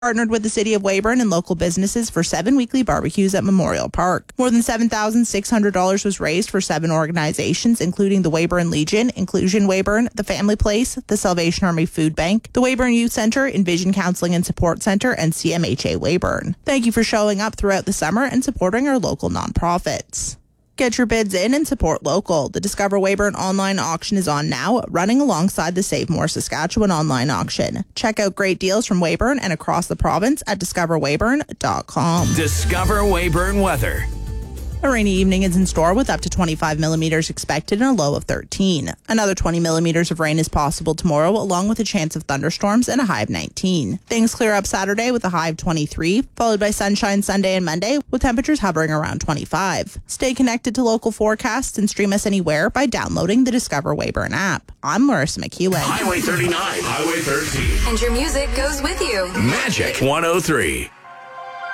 Partnered with the City of Weyburn and local businesses for 7 weekly barbecues at Memorial Park. More than $7,600 was raised for 7 organizations, including the Weyburn Legion, Inclusion Weyburn, the Family Place, the Salvation Army Food Bank, the Weyburn Youth Center, Envision Counseling and Support Center, and CMHA Weyburn. Thank you for showing up throughout the summer and supporting our local nonprofits. Get your bids in and support local. The Discover Weyburn online auction is on now, running alongside the Save More Saskatchewan online auction. Check out great deals from Weyburn and across the province at discoverweyburn.com. Discover Weyburn weather. A rainy evening is in store with up to 25 millimeters expected and a low of 13. Another 20 millimeters of rain is possible tomorrow, along with a chance of thunderstorms and a high of 19. Things clear up Saturday with a high of 23, followed by sunshine Sunday and Monday, with temperatures hovering around 25. Stay connected to local forecasts and stream us anywhere by downloading the Discover Weyburn app. I'm Marissa McEwen. Highway 39, Highway 13. And your music goes with you. Magic 103.